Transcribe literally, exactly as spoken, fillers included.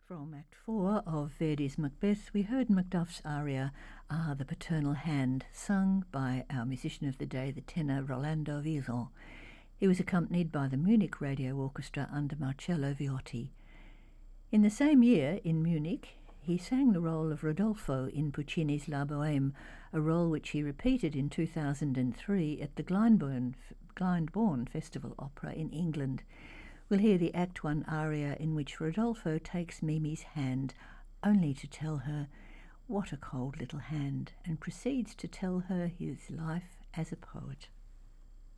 From Act four of Verdi's Macbeth, we heard Macduff's aria, Ah, the Paternal Hand, sung by our musician of the day, the tenor Rolando Villon. He was accompanied by the Munich Radio Orchestra under Marcello Viotti. In the same year, in Munich, he sang the role of Rodolfo in Puccini's La Bohème, a role which he repeated in two thousand three at the Glyndebourne, Glyndebourne Festival Opera in England. We'll hear the Act One aria in which Rodolfo takes Mimi's hand, only to tell her, "What a cold little hand," and proceeds to tell her his life as a poet.